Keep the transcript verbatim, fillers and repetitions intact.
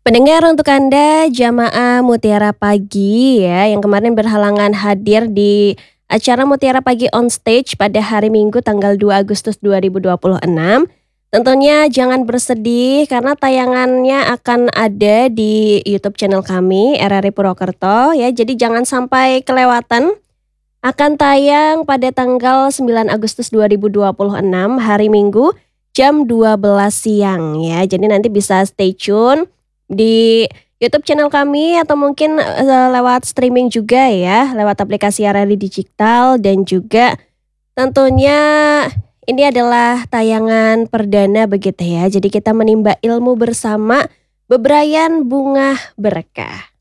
Pendengar, untuk Anda jamaah Mutiara Pagi ya, yang kemarin berhalangan hadir di acara Mutiara Pagi on Stage pada hari Minggu tanggal dua Agustus dua ribu dua puluh enam. Tentunya jangan bersedih karena tayangannya akan ada di YouTube channel kami R R I Purwokerto ya. Jadi jangan sampai kelewatan. Akan tayang pada tanggal sembilan Agustus dua ribu dua puluh enam hari Minggu jam dua belas siang ya. Jadi nanti bisa stay tune di YouTube channel kami atau mungkin uh, lewat streaming juga ya, lewat aplikasi R R I Digital, dan juga tentunya ini adalah tayangan perdana begitu ya. Jadi kita menimba ilmu bersama Bebrayan Bunga Berkah.